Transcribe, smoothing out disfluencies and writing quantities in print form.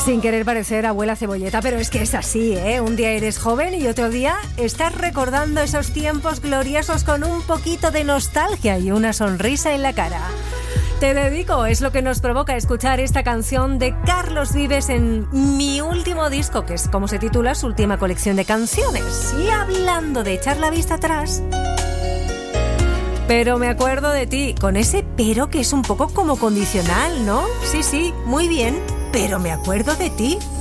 Sin querer parecer abuela cebolleta, pero es que es así, ¿eh? Un día eres joven y otro día estás recordando esos tiempos gloriosos con un poquito de nostalgia y una sonrisa en la cara. Te dedico, es lo que nos provoca escuchar esta canción de Carlos Vives en Mi Último Disco, que es como se titula su última colección de canciones. Y hablando de echar la vista atrás, pero me acuerdo de ti, con ese pero que es un poco como condicional, ¿no? Sí, muy bien, pero me acuerdo de ti.